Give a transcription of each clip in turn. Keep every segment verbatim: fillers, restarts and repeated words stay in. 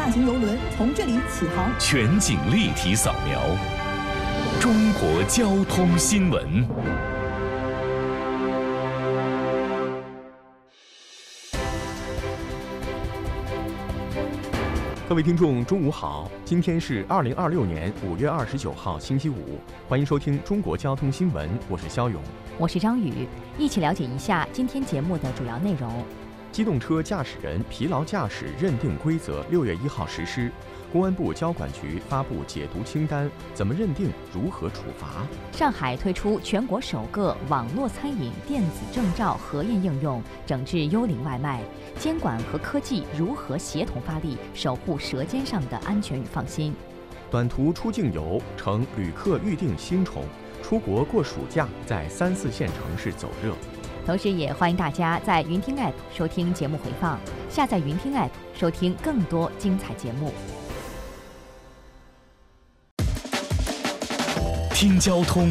大型邮轮从这里起航。 全景立体扫描，中国交通新闻。 各位听众，中午好！今天是二零二六年五月二十九号，星期五，欢迎收听中国交通新闻，我是肖勇， 我是张宇，一起了解一下今天节目的主要内容。 机动车驾驶人疲劳驾驶认定规则六月一号实施，公安部交管局发布解读清单，怎么认定，如何处罚？ 上海推出全国首个网络餐饮电子证照核验应用，整治幽灵外卖。监管和科技如何协同发力，守护舌尖上的安全与放心？ 短途出境游成旅客预订新宠，出国过暑假在三四线城市走热。 同时也欢迎大家在云听 App 收听节目回放，下载云听 App 收听更多精彩节目。 听交通。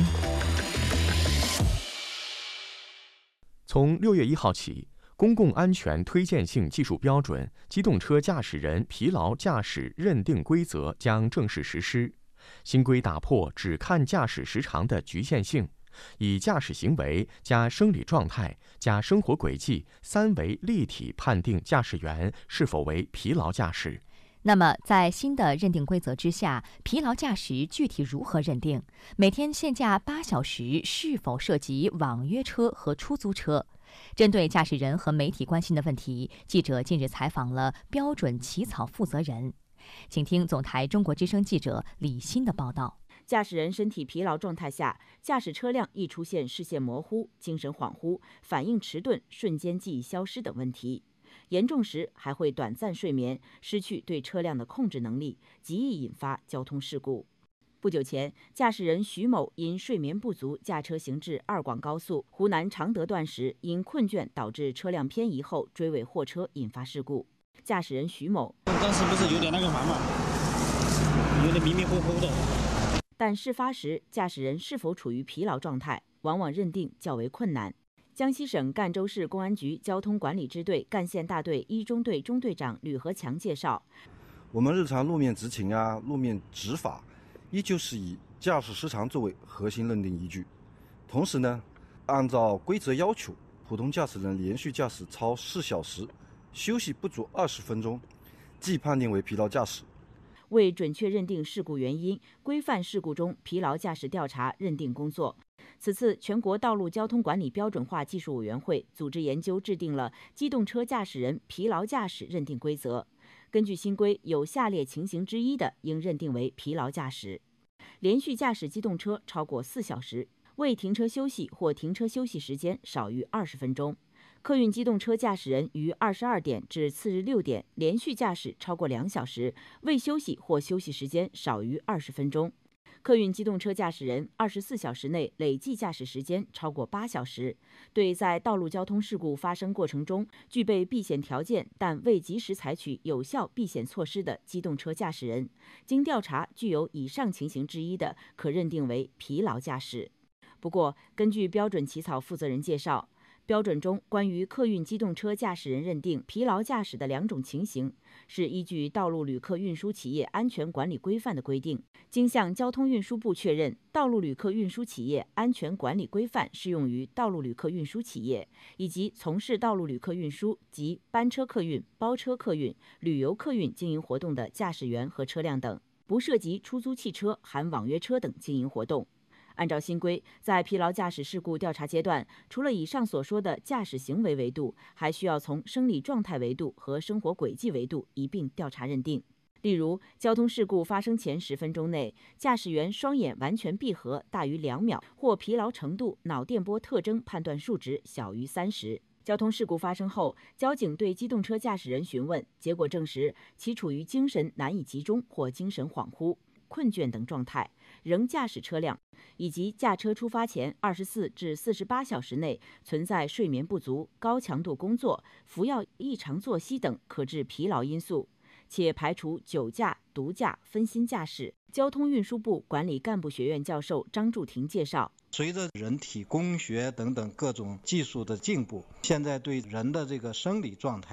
从六月一号起，公共安全推荐性技术标准机动车驾驶人疲劳驾驶认定规则将正式实施。新规打破只看驾驶时长的局限性，以驾驶行为加生理状态加生活轨迹三维立体判定驾驶员是否为疲劳驾驶。 那么在新的认定规则之下，疲劳驾驶具体如何认定？每天限驾八小时是否涉及网约车和出租车？针对驾驶人和媒体关心的问题，记者近日采访了标准起草负责人，请听总台中国之声记者李欣的报道。 驾驶人身体疲劳状态下，驾驶车辆易出现视线模糊、精神恍惚、反应迟钝、瞬间记忆消失等问题。严重时还会短暂睡眠，失去对车辆的控制能力，极易引发交通事故。不久前，驾驶人徐某因睡眠不足驾车行至二广高速湖南常德段时，因困倦导致车辆偏移后追尾货车，引发事故。驾驶人徐某当时不是有点那个嘛嘛，有点迷迷糊糊的。 但事发时驾驶人是否处于疲劳状态，往往认定较为困难。江西省赣州市公安局交通管理支队赣县大队一中队中队长吕和强介绍， 我们日常路面执勤啊、路面执法，依旧是以驾驶时长作为核心认定依据。同时呢，按照规则要求，普通驾驶人连续驾驶超四小时，休息不足二十分钟，即判定为疲劳驾驶。 为准确认定事故原因，规范事故中疲劳驾驶调查认定工作。此次全国道路交通管理标准化技术委员会组织研究制定了机动车驾驶人疲劳驾驶认定规则。根据新规，有下列情形之一的，应认定为疲劳驾驶：连续驾驶机动车超过四小时，未停车休息或停车休息时间少于二十分钟；客运机动车驾驶人于二十二点至次日六点连续驾驶超过两小时，未休息或休息时间少于二十分钟；客运机动车驾驶人二十四小时内累计驾驶时间超过八小时，对在道路交通事故发生过程中具备避险条件但未及时采取有效避险措施的机动车驾驶人，经调查具有以上情形之一的，可认定为疲劳驾驶。不过，根据标准起草负责人介绍，标准中关于客运机动车驾驶人认定疲劳驾驶的两种情形，是依据《道路旅客运输企业安全管理规范》的规定，经向交通运输部确认，《道路旅客运输企业安全管理规范》适用于道路旅客运输企业以及从事道路旅客运输及班车客运、包车客运、旅游客运经营活动的驾驶员和车辆等，不涉及出租汽车、含网约车等经营活动。按照新规，在疲劳驾驶事故调查阶段，除了以上所说的驾驶行为维度，还需要从生理状态维度和生活轨迹维度一并调查认定。例如，交通事故发生前十分钟内，驾驶员双眼完全闭合大于两秒，或疲劳程度脑电波特征判断数值小于三十。交通事故发生后，交警对机动车驾驶人询问，结果证实其处于精神难以集中或精神恍惚、困倦等状态，仍驾驶车辆，以及驾车出发前二十四至四十八小时内存在睡眠不足、高强度工作、服药异常作息等可致疲劳因素，且排除酒驾、毒驾、分心驾驶。交通运输部管理干部学院教授张柱廷介绍， 随着人体工学等等各种技术的进步，现在对人的这个生理状态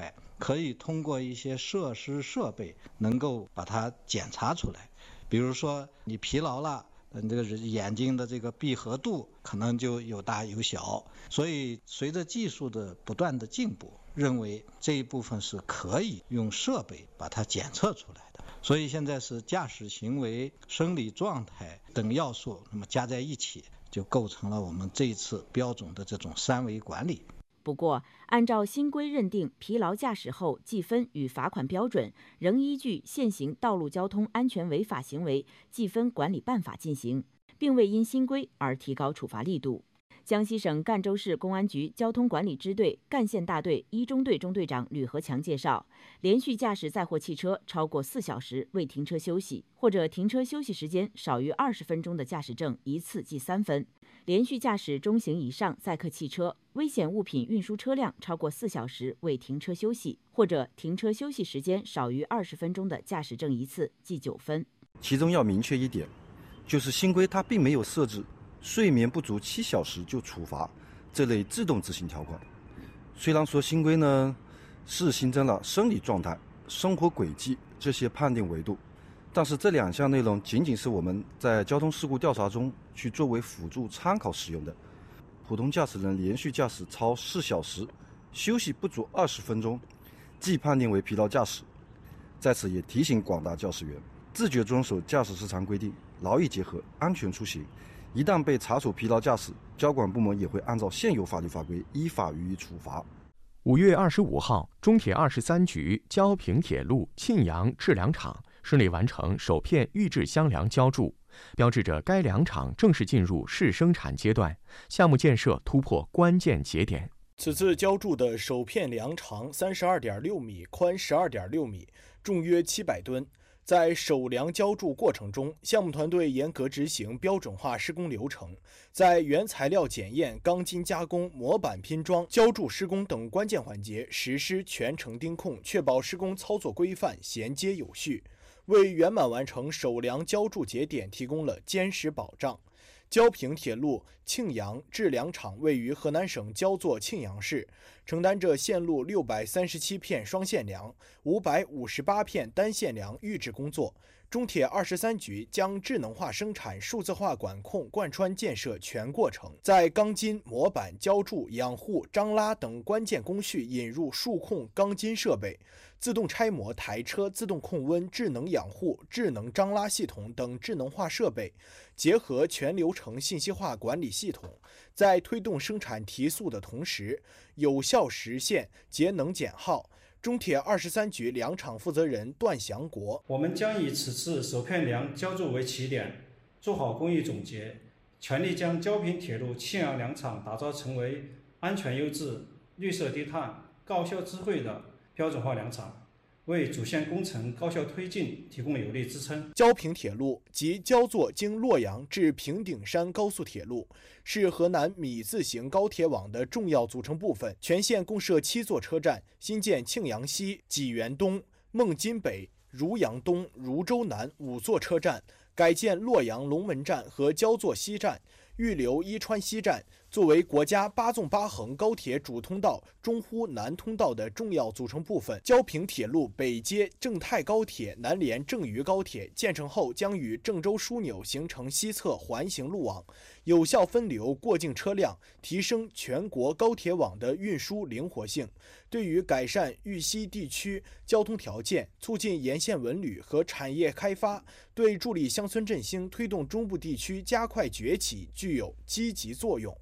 可以通过一些设施设备能够把它检查出来。比如说你疲劳了，嗯，这个眼睛的这个闭合度可能就有大有小。所以随着技术的不断的进步，认为这一部分是可以用设备把它检测出来的。所以现在是驾驶行为、生理状态等要素，那么加在一起，就构成了我们这一次标准的这种三维管理。 不过，按照新规认定疲劳驾驶后记分与罚款标准，仍依据现行《道路交通安全违法行为记分管理办法》进行，并未因新规而提高处罚力度。江西省赣州市公安局交通管理支队赣县大队一中队中队长吕和强介绍，连续驾驶载货汽车超过四小时未停车休息，或者停车休息时间少于二十分钟的驾驶证一次记三分；连续驾驶中型以上载客汽车、危险物品运输车辆超过四小时未停车休息，或者停车休息时间少于二十分钟的驾驶证一次记九分。 其中要明确一点，就是新规它并没有设置睡眠不足七小时就处罚这类自动执行条款。虽然说新规呢是新增了生理状态、生活轨迹这些判定维度，但是这两项内容仅仅是我们在交通事故调查中去作为辅助参考使用的。普通驾驶人连续驾驶超四小时，休息不足二十分钟，即判定为疲劳驾驶。在此也提醒广大驾驶员，自觉遵守驾驶时长规定，劳逸结合，安全出行。一旦被查处疲劳驾驶，交管部门也会按照现有法律法规依法予以处罚。 五月二十五号，中铁二十三局焦平铁路沁阳制梁厂顺利完成首片预制箱梁浇筑，标志着该梁厂正式进入试生产阶段，项目建设突破关键节点。 此次浇筑的首片梁长三十二点六米，宽十二点六米，重约七百吨。在首梁浇筑过程中，项目团队严格执行标准化施工流程，在原材料检验、钢筋加工、模板拼装、浇筑施工等关键环节实施全程盯控，确保施工操作规范、衔接有序，为圆满完成首梁浇筑节点提供了坚实保障。焦平铁路沁阳制梁厂位于河南省焦作沁阳市，承担着线路六百三十七片双线梁、五百五十八片单线梁预制工作。中铁二十三局将智能化生产、数字化管控贯穿建设全过程，在钢筋、模板、浇筑、养护、张拉等关键工序引入数控钢筋设备、自动拆模台车自动控温、智能养护、智能张拉系统等智能化设备，结合全流程信息化管理系统，在推动生产提速的同时，有效实现节能减耗。中铁二十三局梁厂负责人段祥国： 我们将以此次首片梁浇筑为起点，做好工艺总结，全力将焦平铁路沁阳梁厂打造成为安全优质、绿色低碳、高效智慧的标准化梁厂，为主线工程高效推进提供有力支撑。 焦平铁路即焦作经洛阳至平顶山高速铁路，是河南米字形高铁网的重要组成部分。全线共设七座车站，新建沁阳西、济源东、孟津北、汝阳东、汝州南五座车站，改建洛阳龙门站和焦作西站，预留伊川西站，作为国家八纵八横高铁主通道中呼南通道的重要组成部分。焦平铁路北接郑泰高铁，南连郑渝高铁，建成后将与郑州枢纽形成西侧环形路网，有效分流过境车辆，提升全国高铁网的运输灵活性。对于改善豫西地区交通条件，促进沿线文旅和产业开发，对助力乡村振兴、推动中部地区加快崛起具有积极作用。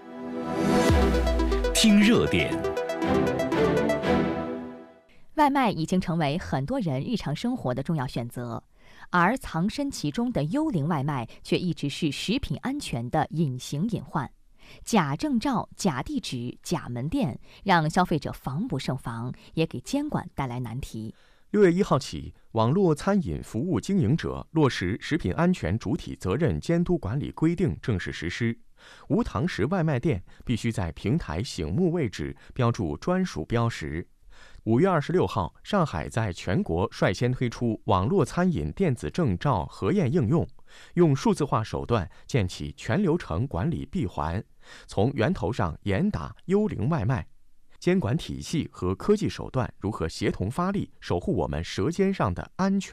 听热点。 外卖已经成为很多人日常生活的重要选择，而藏身其中的幽灵外卖却一直是食品安全的隐形隐患。假证照、假地址、假门店，让消费者防不胜防，也给监管带来难题。 六月一号起，网络餐饮服务经营者落实食品安全主体责任监督管理规定正式实施。无堂食外卖店必须在平台醒目位置标注专属标识。五月二十六号，上海在全国率先推出网络餐饮电子证照核验应用，用数字化手段建起全流程管理闭环，从源头上严打幽灵外卖。 监管体系和科技手段如何协同发力，守护我们舌尖上的安全